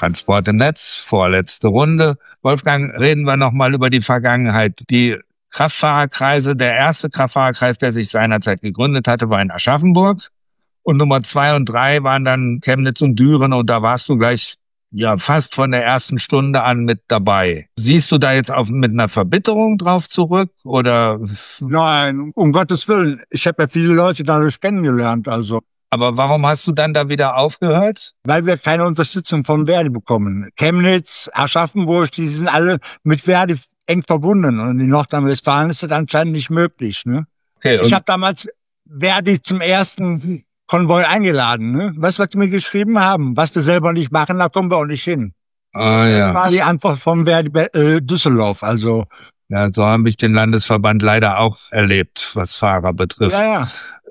Transport im Netz, vorletzte Runde. Wolfgang, reden wir nochmal über die Vergangenheit. Die Kraftfahrerkreise, der erste Kraftfahrerkreis, der sich seinerzeit gegründet hatte, war in Aschaffenburg. Und Nummer 2 und 3 waren dann Chemnitz und Düren und da warst du gleich fast von der ersten Stunde an mit dabei. Siehst du da jetzt mit einer Verbitterung drauf zurück oder? Nein, um Gottes Willen. Ich habe ja viele Leute dadurch kennengelernt, also. Aber warum hast du dann da wieder aufgehört? Weil wir keine Unterstützung von Verdi bekommen. Chemnitz, Aschaffenburg, die sind alle mit Verdi eng verbunden. Und in Nordrhein-Westfalen ist das anscheinend nicht möglich. Ne? Okay, ich habe damals Verdi zum ersten Konvoi eingeladen. Ne? Weißt du, was die mir geschrieben haben? Was wir selber nicht machen, da kommen wir auch nicht hin. Ah, ja. Das war die Antwort vom Verdi Düsseldorf. Also. Ja, so habe ich den Landesverband leider auch erlebt, was Fahrer betrifft. Ja.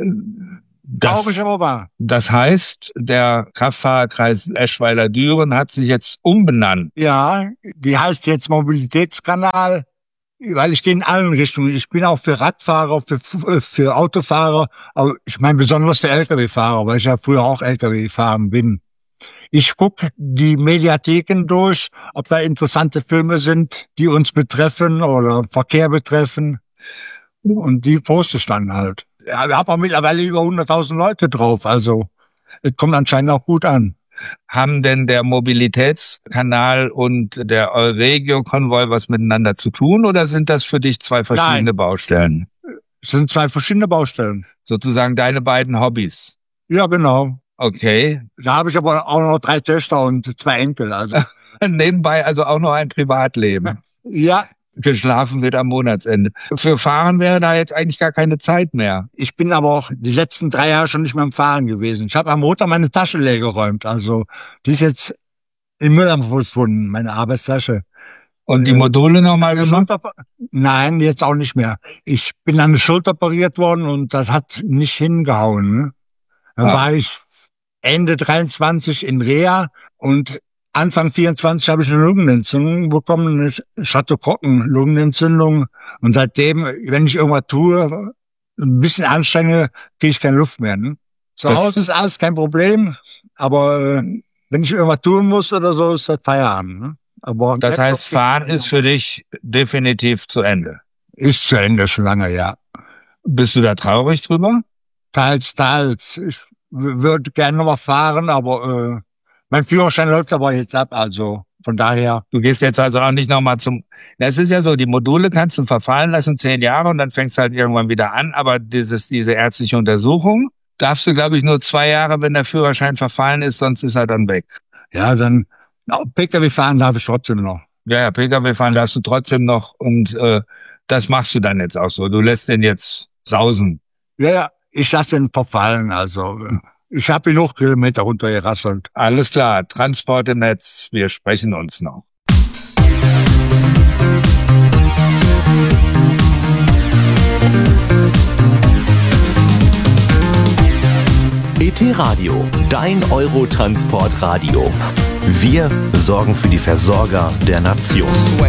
Traurig, aber wahr. Das heißt, der Kraftfahrerkreis Eschweiler-Düren hat sich jetzt umbenannt. Ja, die heißt jetzt Mobilitätskanal, weil ich gehe in allen Richtungen. Ich bin auch für Radfahrer, für Autofahrer, aber ich meine besonders für Lkw-Fahrer, weil ich ja früher auch Lkw gefahren bin. Ich gucke die Mediatheken durch, ob da interessante Filme sind, die uns betreffen oder Verkehr betreffen. Und die poste ich dann halt. Ja, wir haben auch mittlerweile über 100.000 Leute drauf, also es kommt anscheinend auch gut an. Haben denn der Mobilitätskanal und der Euregio-Konvoi was miteinander zu tun oder sind das für dich zwei verschiedene Baustellen? Es sind zwei verschiedene Baustellen. Sozusagen deine beiden Hobbys? Ja, genau. Okay. Da habe ich aber auch noch 3 Töchter und 2 Enkel. Also nebenbei also auch noch ein Privatleben. Ja. Geschlafen wird am Monatsende. Für Fahren wäre da jetzt eigentlich gar keine Zeit mehr. Ich bin aber auch die letzten 3 Jahre schon nicht mehr am Fahren gewesen. Ich habe am Montag meine Tasche leer geräumt. Also die ist jetzt im Mülleimer verschwunden, meine Arbeitstasche. Und die Module nochmal gemacht? Nein, jetzt auch nicht mehr. Ich bin an der Schulter operiert worden und das hat nicht hingehauen. Ne? Dann war ich Ende 23 in Reha und Anfang 24 habe ich eine Lungenentzündung bekommen, eine Streptokokken-Lungenentzündung. Und seitdem, wenn ich irgendwas tue, ein bisschen anstrenge, kriege ich keine Luft mehr. Ne? Zu Hause ist alles kein Problem, aber wenn ich irgendwas tun muss oder so, ist das Feierabend. Ne? Aber das heißt, Fahren ist für dich definitiv zu Ende? Ist zu Ende, schon lange, ja. Bist du da traurig drüber? Teils. Ich würde gerne noch mal fahren, aber mein Führerschein läuft aber jetzt ab, also von daher. Du gehst jetzt also auch nicht nochmal es ist ja so, die Module kannst du verfallen lassen, 10 Jahre und dann fängst du halt irgendwann wieder an, aber diese ärztliche Untersuchung darfst du, glaube ich, nur 2 Jahre, wenn der Führerschein verfallen ist, sonst ist er dann weg. Ja, dann, Pkw fahren darf ich trotzdem noch. Ja, Pkw fahren darfst du trotzdem noch und das machst du dann jetzt auch so. Du lässt den jetzt sausen. Ja, ich lasse den verfallen, also. Ich habe genug Kilometer runtergerasselt. Alles klar, Transport im Netz, wir sprechen uns noch. ET Radio, dein Eurotransport-Radio. Wir sorgen für die Versorger der Nation.